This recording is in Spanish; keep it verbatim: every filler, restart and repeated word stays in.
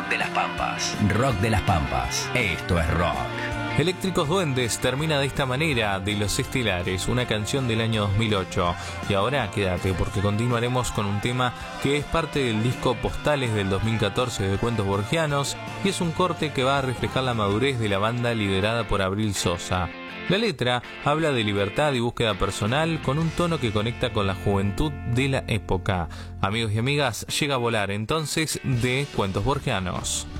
Rock de las Pampas. Rock de las Pampas. Esto es rock. Eléctricos Duendes termina de esta manera, de Los Estelares, una canción del año dos mil ocho. Y ahora quédate, porque continuaremos con un tema que es parte del disco Postales del dos mil catorce de Cuentos Borgianos, y es un corte que va a reflejar la madurez de la banda liderada por Abril Sosa. La letra habla de libertad y búsqueda personal con un tono que conecta con la juventud de la época. Amigos y amigas, llega a volar entonces de Cuentos Borgianos.